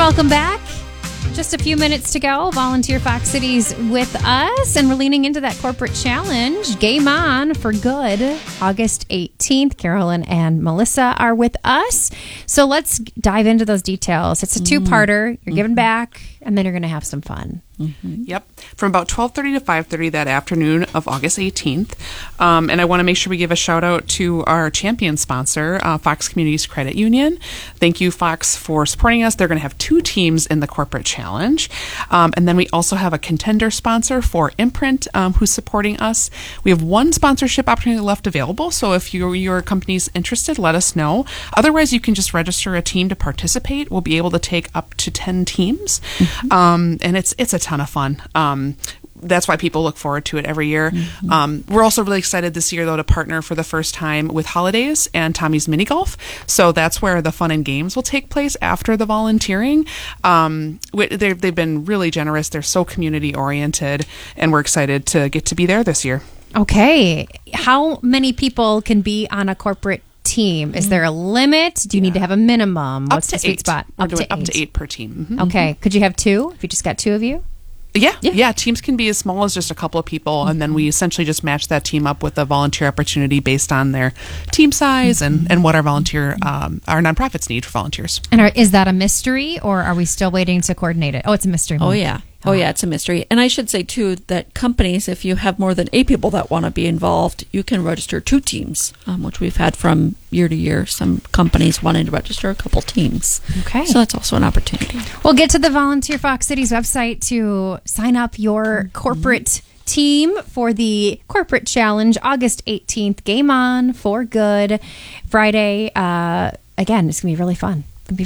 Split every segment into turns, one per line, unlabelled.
Welcome back. Just a few minutes to go. Volunteer Fox Cities with us, and we're leaning into that corporate challenge. Game on for good. August 18th. Carolyn and Melissa are with us. So let's dive into those details. It's a two-parter. You're giving back, and then you're going to have some fun.
Yep. From about 12:30 to 5:30 that afternoon of August 18th. And I want to make sure we give a shout out to our champion sponsor, Fox Communities Credit Union. Thank you, Fox, for supporting us. They're going to have 2 teams in the corporate challenge. And then we also have a contender sponsor for Imprint who's supporting us. We have 1 sponsorship opportunity left available. So if your company's interested, let us know. Otherwise, you can just register a team to participate. We'll be able to take up to 10 teams. And it's a ton of fun. That's why people look forward to it every year. We're also really excited this year, though, to partner for the first time with Holidays and Tommy's Mini Golf. So that's where the fun and games will take place after the volunteering. They've been really generous. They're so community oriented, and we're excited to get to be there this year.
Okay. How many people can be on a corporate team? Is there a limit? Do you need to have a minimum? What's the sweet spot?
We're doing up to 8 per team.
Okay. Could you have 2 if you just got 2 of you?
Yeah. Teams can be as small as just a couple of people, and then we essentially just match that team up with a volunteer opportunity based on their team size and what our nonprofits need for volunteers.
And is that a mystery, or are we still waiting to coordinate it? Oh, it's a mystery.
Oh, yeah. It's a mystery. And I should say, too, that companies, if you have more than 8 people that want to be involved, you can register 2 teams, which we've had from year to year. Some companies wanting to register a couple teams.
Okay.
So that's also an opportunity.
Well, get to the Volunteer Fox Cities website to sign up your corporate team for the corporate challenge, August 18th. Game on for good. Friday. Again, it's going to be really fun.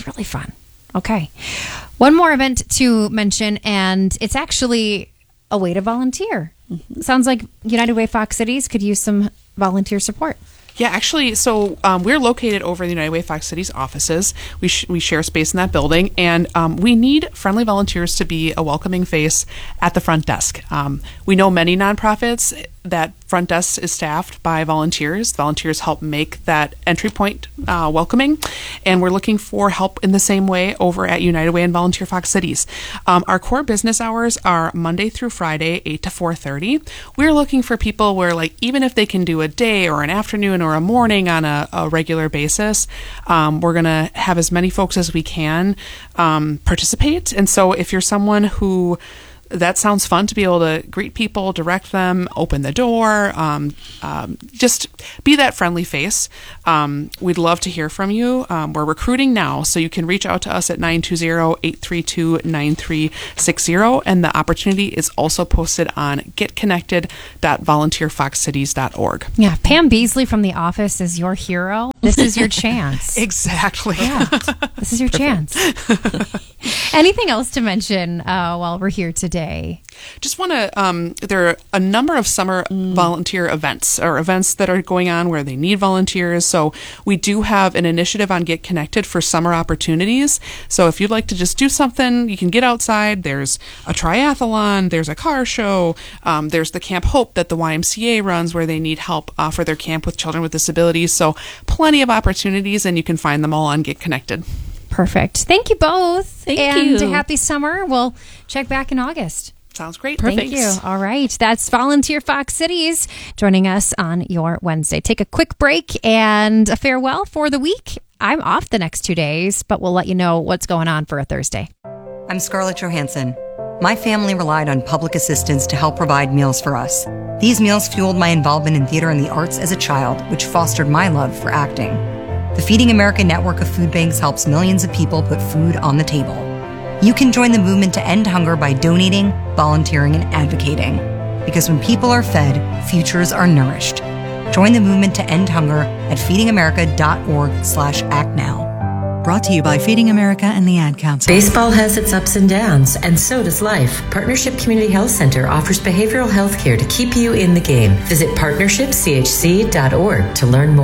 Okay. One more event to mention, and it's actually a way to volunteer. Sounds like United Way Fox Cities could use some volunteer support.
Yeah, actually, so we're located over in the United Way Fox Cities offices. We share space in that building, and we need friendly volunteers to be a welcoming face at the front desk. We know many nonprofits that front desk is staffed by volunteers. Volunteers help make that entry point welcoming, and we're looking for help in the same way over at United Way and Volunteer Fox Cities. Our core business hours are Monday through Friday, 8 to 4:30. We're looking for people where, like, even if they can do a day or an afternoon or a morning on a regular basis, we're going to have as many folks as we can participate. And so if you're someone who that sounds fun to be able to greet people, direct them, open the door, just be that friendly face. We'd love to hear from you. We're recruiting now, so you can reach out to us at 920-832-9360, and the opportunity is also posted on getconnected.volunteerfoxcities.org.
Yeah, Pam Beasley from The Office is your hero. This is your chance.
Exactly.
Yeah, this is your chance. Anything else to mention while we're here today?
Just want to, there are a number of summer volunteer events or events that are going on where they need volunteers. So we do have an initiative on Get Connected for summer opportunities. So if you'd like to just do something, you can get outside. There's a triathlon, there's a car show, there's the Camp Hope that the YMCA runs where they need help for their camp with children with disabilities. So plenty of opportunities, and you can find them all on Get Connected.
Perfect. Thank you both.
Thank
you.
And
happy summer. We'll check back in August.
Sounds great.
Perfect. Thank you. All right. That's Volunteer Fox Cities joining us on your Wednesday. Take a quick break and a farewell for the week. I'm off the next 2 days, but we'll let you know what's going on for a Thursday.
I'm Scarlett Johansson. My family relied on public assistance to help provide meals for us. These meals fueled my involvement in theater and the arts as a child, which fostered my love for acting. The Feeding America network of food banks helps millions of people put food on the table. You can join the movement to end hunger by donating, volunteering, and advocating. Because when people are fed, futures are nourished. Join the movement to end hunger at feedingamerica.org/actnow.
Brought to you by Feeding America and the Ad Council.
Baseball has its ups and downs, and so does life. Partnership Community Health Center offers behavioral health care to keep you in the game. Visit partnershipchc.org to learn more.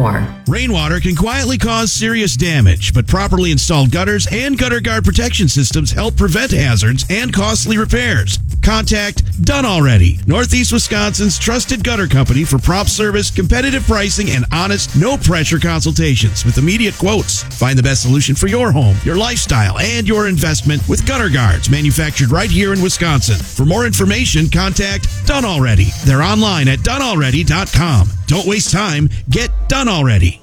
Rainwater can quietly cause serious damage, but properly installed gutters and gutter guard protection systems help prevent hazards and costly repairs. Contact Done Already, Northeast Wisconsin's trusted gutter company for prompt service, competitive pricing, and honest, no-pressure consultations with immediate quotes. Find the best solution for your home, your lifestyle, and your investment with Gutter Guards, manufactured right here in Wisconsin. For more information, contact Done Already. They're online at donealready.com. Don't waste time. Get Done Already.